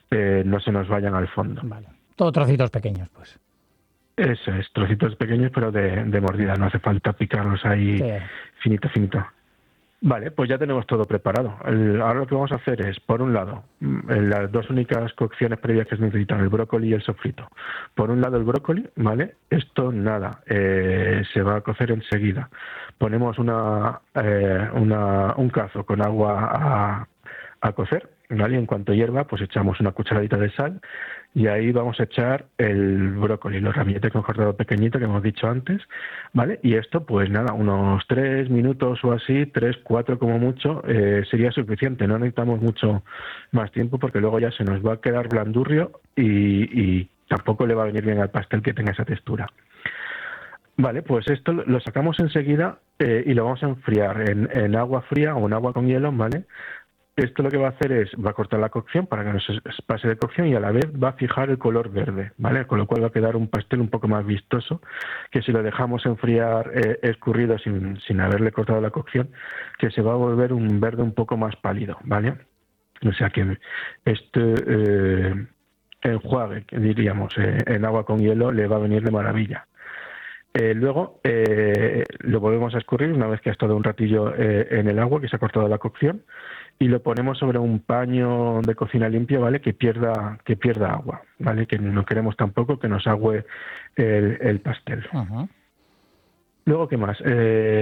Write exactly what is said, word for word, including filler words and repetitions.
eh, no se nos vayan al fondo. Vale. Todo trocitos pequeños, pues. Eso es, trocitos pequeños, pero de, de mordida. No hace falta picarlos ahí Sí. finito, finito. Vale, pues ya tenemos todo preparado. El, ahora lo que vamos a hacer es, por un lado, las dos únicas cocciones previas que se necesitan, el brócoli y el sofrito. Por un lado el brócoli, ¿vale? Esto nada, eh, se va a cocer enseguida. Ponemos una, eh, una un cazo con agua a, a cocer, ¿vale? Y en cuanto hierva, pues echamos una cucharadita de sal y ahí vamos a echar el brócoli, los ramilletes que hemos cortado pequeñito que hemos dicho antes, ¿vale? Y esto, pues nada, unos tres minutos o así, tres, cuatro como mucho, eh, sería suficiente. No necesitamos mucho más tiempo porque luego ya se nos va a quedar blandurrio y, y tampoco le va a venir bien al pastel que tenga esa textura. Vale, pues esto lo sacamos enseguida eh, y lo vamos a enfriar en, en agua fría o en agua con hielo, ¿vale? Esto lo que va a hacer es, va a cortar la cocción para que no se pase de cocción y a la vez va a fijar el color verde, ¿vale? Con lo cual va a quedar un pastel un poco más vistoso, que si lo dejamos enfriar eh, escurrido sin, sin haberle cortado la cocción, que se va a volver un verde un poco más pálido, ¿vale? O sea que este eh, enjuague, diríamos, eh, en agua con hielo le va a venir de maravilla. Eh, luego eh, lo volvemos a escurrir una vez que ha estado un ratillo eh, en el agua, que se ha cortado la cocción, y lo ponemos sobre un paño de cocina limpio, ¿vale? Que pierda, que pierda agua, ¿vale? Que no queremos tampoco que nos agüe el, el pastel. Uh-huh. Luego, ¿qué más? Eh,